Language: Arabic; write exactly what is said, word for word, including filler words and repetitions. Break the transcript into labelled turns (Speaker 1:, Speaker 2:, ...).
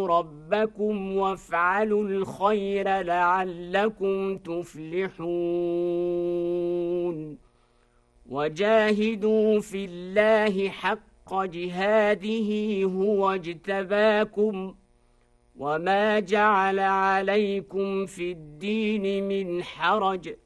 Speaker 1: ربكم وافعلوا الخير لعلكم تفلحون وجاهدوا في الله حق جهاده هو اجتباكم وما جعل عليكم في الدين من حرج